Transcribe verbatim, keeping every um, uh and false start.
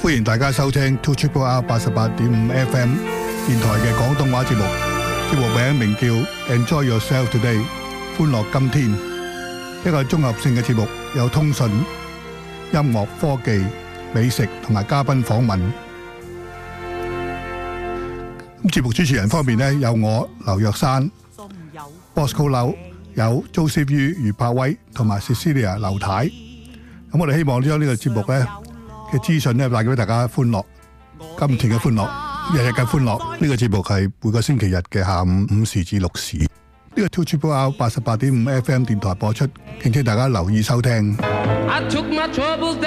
歡迎大家收聽 two triple R 八十八點五 F M 電台嘅廣東話節目，節目名名叫 Enjoy Yourself Today， 歡樂今天，一個綜合性嘅節目，有通訊、音樂、科技、美食同埋嘉賓訪問。咁節目主持人方面呢，有我劉若山、Bosco 劉，有 Joseph Yu 余柏威同埋 Cecilia 劉太。咁我哋希望將呢個節目咧嘅資訊咧帶俾大家歡樂，金錢嘅歡樂，日日嘅歡樂。呢、這個節目係每個星期日嘅下午五時至六時，呢、這個 two triple R 八十八點五 F M 電台播出，敬請大家留意收聽。